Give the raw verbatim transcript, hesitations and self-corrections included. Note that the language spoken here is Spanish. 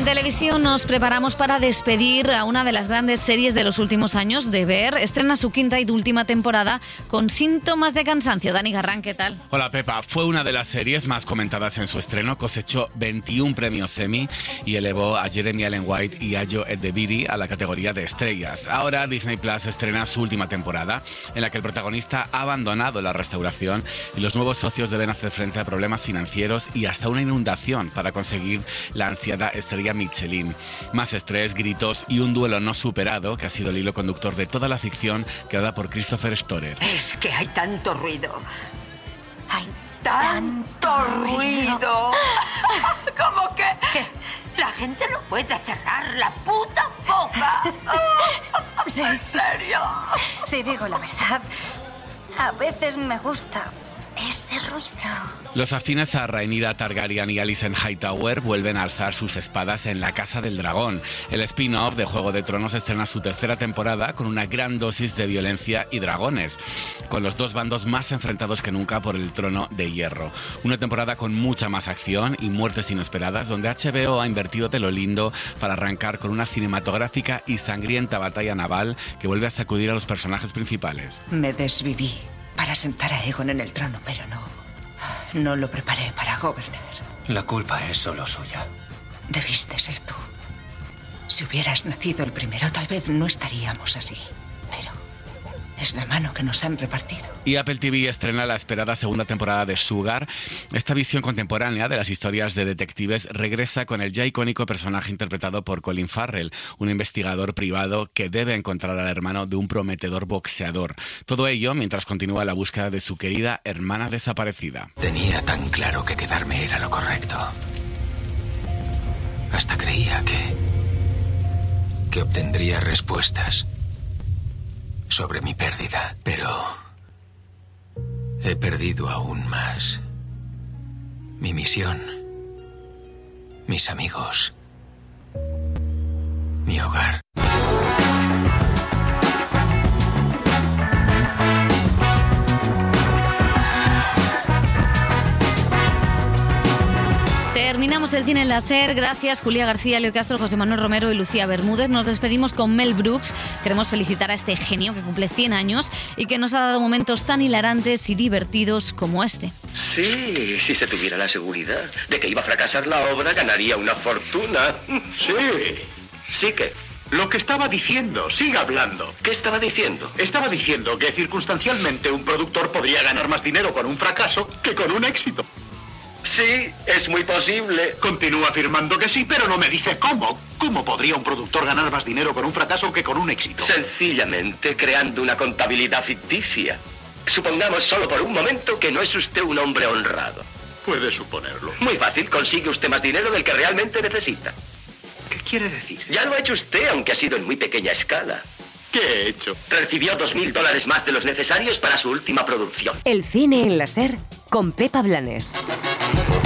En televisión nos preparamos para despedir a una de las grandes series de los últimos años. Deber estrena su quinta y última temporada con síntomas de cansancio. Dani Garrán, ¿qué tal? Hola Pepa, fue una de las series más comentadas en su estreno, cosechó veintiún premios Emmy y elevó a Jeremy Allen White y Ayo Edebiri a la categoría de estrellas. Ahora Disney Plus estrena su última temporada, en la que el protagonista ha abandonado la restauración y los nuevos socios deben hacer frente a problemas financieros y hasta una inundación para conseguir la ansiada estrella Michelin. Más estrés, gritos y un duelo no superado que ha sido el hilo conductor de toda la ficción creada por Christopher Storer. Es que hay tanto ruido. Hay tanto ruido. ¿Cómo que? ¿Qué? La gente no puede cerrar la puta boca. Sí. ¿En serio? Sí, digo la verdad. A veces me gusta ese ruido. Los afines a Rhaenyra Targaryen y Alicent Hightower vuelven a alzar sus espadas en La Casa del Dragón. El spin-off de Juego de Tronos estrena su tercera temporada con una gran dosis de violencia y dragones, con los dos bandos más enfrentados que nunca por el trono de hierro. Una temporada con mucha más acción y muertes inesperadas, donde H B O ha invertido de lo lindo para arrancar con una cinematográfica y sangrienta batalla naval que vuelve a sacudir a los personajes principales. Me desviví para sentar a Aegon en el trono, pero no... No lo preparé para gobernar. La culpa es solo suya. Debiste ser tú. Si hubieras nacido el primero, tal vez no estaríamos así. Pero es la mano que nos han repartido. Y Apple T V estrena la esperada segunda temporada de Sugar. Esta visión contemporánea de las historias de detectives regresa con el ya icónico personaje interpretado por Colin Farrell, un investigador privado que debe encontrar al hermano de un prometedor boxeador. Todo ello mientras continúa la búsqueda de su querida hermana desaparecida. Tenía tan claro que quedarme era lo correcto. Hasta creía que... que obtendría respuestas sobre mi pérdida, pero... he perdido aún más. Mi misión, mis amigos, mi hogar. Terminamos el cine en la SER. Gracias Julia García, Leo Castro, José Manuel Romero y Lucía Bermúdez. Nos despedimos con Mel Brooks. Queremos felicitar a este genio que cumple cien años y que nos ha dado momentos tan hilarantes y divertidos como este. Sí, si se tuviera la seguridad de que iba a fracasar la obra, ganaría una fortuna. Sí. Sí que... Lo que estaba diciendo, siga hablando. ¿Qué estaba diciendo? Estaba diciendo que circunstancialmente un productor podría ganar más dinero con un fracaso que con un éxito. Sí, es muy posible. Continúa afirmando que sí, pero no me dice cómo. ¿Cómo podría un productor ganar más dinero con un fracaso que con un éxito? Sencillamente creando una contabilidad ficticia. Supongamos solo por un momento que no es usted un hombre honrado. Puede suponerlo. Muy fácil, consigue usted más dinero del que realmente necesita. ¿Qué quiere decir? Ya lo ha hecho usted, aunque ha sido en muy pequeña escala. ¿Qué he hecho? Recibió dos mil dólares más de los necesarios para su última producción. El cine en la SER con Pepa Blanes.